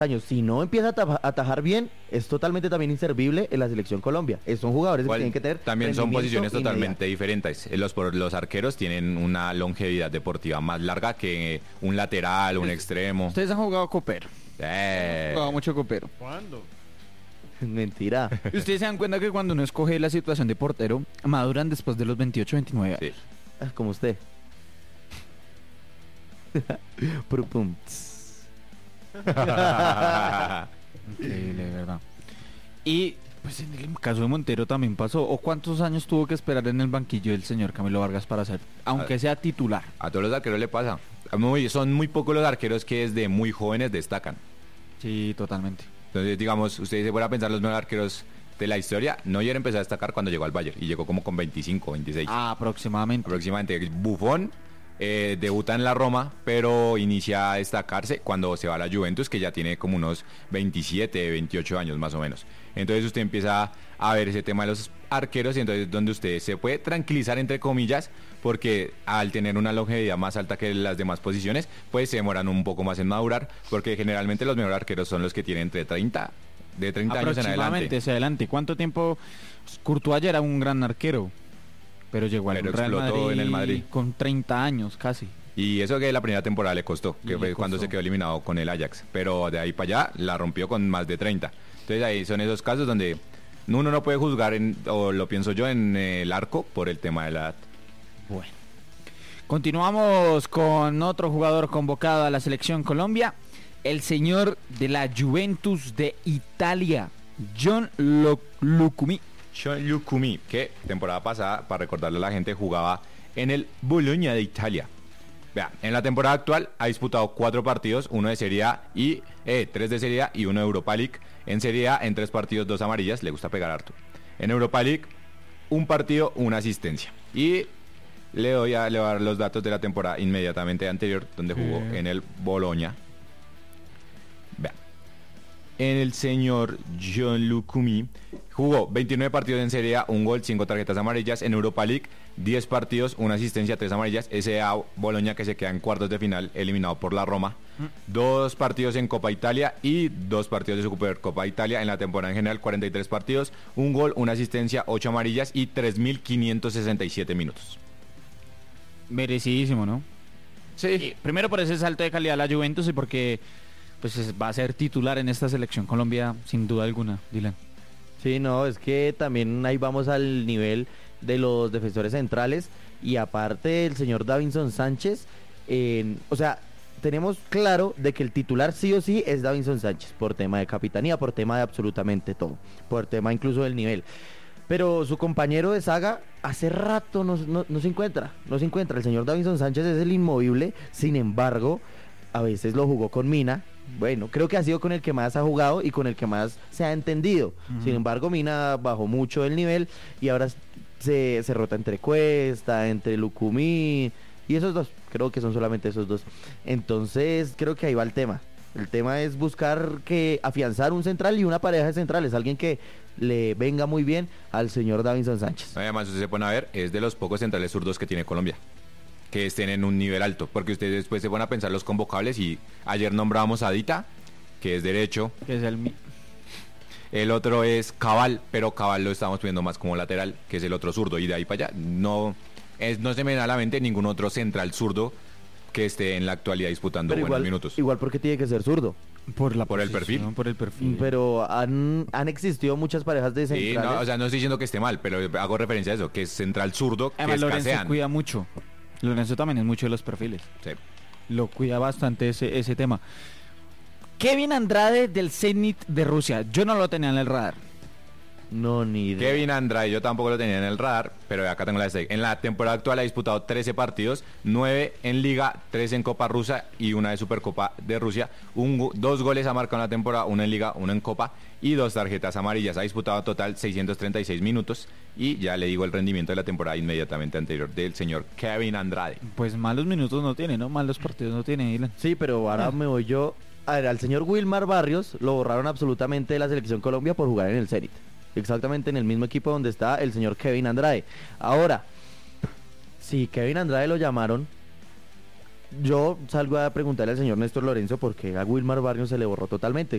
años, si no empieza a atajar bien, es totalmente también inservible en la selección Colombia. Son jugadores que tienen que tener también son posiciones inmediato. totalmente diferentes. Los arqueros tienen una longevidad deportiva más larga que un lateral, un extremo. Ustedes han jugado copero. Han jugado mucho copero. ¿Cuándo? Mentira. Y ustedes se dan cuenta que cuando uno escoge la situación de portero, maduran después de los 28, 29 años. Sí. Como usted. Pum. Increíble, de verdad. Y pues en el caso de Montero también pasó. ¿O cuántos años tuvo que esperar en el banquillo del señor Camilo Vargas para ser, aunque sea titular? A todos los arqueros le pasa. Son muy pocos los arqueros que desde muy jóvenes destacan. Sí, totalmente. Entonces, digamos, ustedes se fueran a pensar los mejores arqueros de la historia. Neuer empezó a destacar cuando llegó al Bayern y llegó como con 25, 26. Aproximadamente. Buffon debuta en la Roma, pero inicia a destacarse cuando se va a la Juventus, que ya tiene como unos 27, 28 años más o menos. Entonces usted empieza a ver ese tema de los arqueros y entonces donde usted se puede tranquilizar entre comillas, porque al tener una longevidad más alta que las demás posiciones, pues se demoran un poco más en madurar, porque generalmente los mejores arqueros son los que tienen entre 30 años en adelante. Aproximadamente hacia adelante. ¿Cuánto tiempo? Courtois ya era un gran arquero, pero llegó al Real Madrid, en el Madrid con 30 años casi. Y eso que la primera temporada le costó, que fue cuando se quedó eliminado con el Ajax, pero de ahí para allá la rompió con más de 30. Entonces ahí son esos casos donde uno no puede juzgar, o lo pienso yo, en el arco por el tema de la edad. Bueno, continuamos con otro jugador convocado a la selección Colombia, el señor de la Juventus de Italia, John Lucumi. John Lucumi, que temporada pasada, para recordarle a la gente, jugaba en el Bologna de Italia. Vea, en la temporada actual ha disputado 4 partidos, 1 de Serie A y 3 de Serie A y 1 de Europa League. En Serie A, en 3 partidos, 2 amarillas, le gusta pegar harto. En Europa League, 1 partido, 1 asistencia. Y le voy a dar los datos de la temporada inmediatamente anterior, donde jugó en el Bologna. Vea, en el señor John Lucumi jugó 29 partidos en Serie A, 1 gol, 5 tarjetas amarillas. En Europa League, 10 partidos, 1 asistencia, 3 amarillas. S.A. Bologna, que se queda en cuartos de final, eliminado por la Roma. 2 partidos en Copa Italia y 2 partidos de Supercopa Italia. En la temporada en general, 43 partidos, 1 gol, 1 asistencia, 8 amarillas y 3.567 minutos. Merecidísimo, ¿no? Sí. Primero por ese salto de calidad a la Juventus y porque pues va a ser titular en esta selección Colombia sin duda alguna, Dylan. Sí, no, es que también ahí vamos al nivel de los defensores centrales y aparte el señor Davinson Sánchez, o sea, tenemos claro de que el titular sí o sí es Davinson Sánchez, por tema de capitanía, por tema de absolutamente todo, por tema incluso del nivel. Pero su compañero de saga hace rato no se encuentra, el señor Davinson Sánchez es el inmovible, sin embargo, a veces lo jugó con Mina. Bueno, creo que ha sido con el que más ha jugado y con el que más se ha entendido. Sin embargo, Mina bajó mucho el nivel y ahora se rota entre Cuesta, entre Lucumí y esos dos. Creo que son solamente esos dos. Entonces, creo que ahí va el tema. El tema es buscar afianzar un central y una pareja de centrales. Alguien que le venga muy bien al señor Davinson Sánchez. Además, usted se pone a ver, es de los pocos centrales zurdos que tiene Colombia, que estén en un nivel alto, porque ustedes después se van a pensar los convocables y ayer nombrábamos a Dita, que es derecho, que es el otro es Cabal, pero Cabal lo estamos viendo más como lateral, que es el otro zurdo, y de ahí para allá no se me da a la mente ningún otro central zurdo que esté en la actualidad disputando buenos minutos. Igual porque tiene que ser zurdo. Por el perfil. Pero han existido muchas parejas de centrales. Sí, no, o sea, no estoy diciendo que esté mal, pero hago referencia a eso, que es central zurdo, que Lorenzo escasean. Cuida mucho. Lorenzo también es mucho de los perfiles. Sí. Lo cuida bastante ese tema. Kevin Andrade del Zenit de Rusia. Yo no lo tenía en el radar. No, ni idea. Kevin Andrade, yo tampoco lo tenía en el radar, pero acá tengo la estadística. En la temporada actual ha disputado 13 partidos, 9 en Liga, 3 en Copa Rusa y 1 de Supercopa de Rusia. 2 goles ha marcado en la temporada, 1 en Liga, 1 en Copa y 2 tarjetas amarillas. Ha disputado en total 636 minutos y ya le digo el rendimiento de la temporada inmediatamente anterior del señor Kevin Andrade. Pues malos minutos no tiene, ¿no? Malos partidos no tiene, Dylan. Sí, pero ahora me voy yo. A ver, al señor Wilmar Barrios lo borraron absolutamente de la selección Colombia por jugar en el Zenit. Exactamente en el mismo equipo donde está el señor Kevin Andrade. Ahora, si Kevin Andrade lo llamaron, yo salgo a preguntarle al señor Néstor Lorenzo por qué a Wilmar Barrios se le borró totalmente.